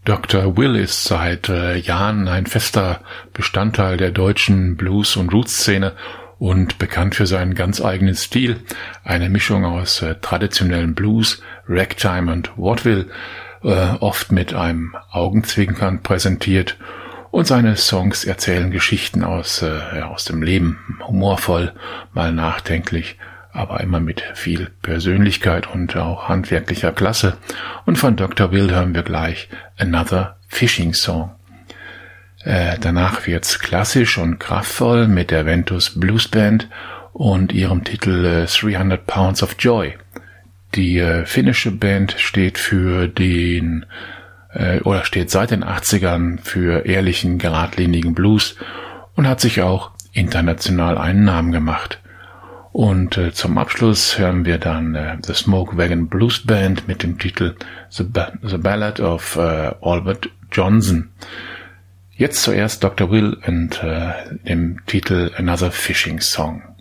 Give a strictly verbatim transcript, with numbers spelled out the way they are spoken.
Doktor Will ist seit äh, Jahren ein fester Bestandteil der deutschen Blues- und Roots-Szene und bekannt für seinen ganz eigenen Stil, eine Mischung aus äh, traditionellem Blues, Ragtime und Vaudeville, äh, oft mit einem Augenzwinkern präsentiert, und seine Songs erzählen Geschichten aus, äh, aus dem Leben, humorvoll, mal nachdenklich, aber immer mit viel Persönlichkeit und auch handwerklicher Klasse. Und von Doktor Will hören wir gleich Another Fishing Song. Äh, danach wird's klassisch und kraftvoll mit der Ventus Blues Band und ihrem Titel äh, dreihundert Pounds of Joy. Die äh, finnische Band steht für den äh, oder steht seit den achtzigern für ehrlichen, geradlinigen Blues und hat sich auch international einen Namen gemacht. Und äh, zum Abschluss hören wir dann äh, The Smoke Wagon Blues Band mit dem Titel The, ba- The Ballad of äh, Albert Johnson. Jetzt zuerst Doktor Will und äh, dem Titel Another Fishing Song.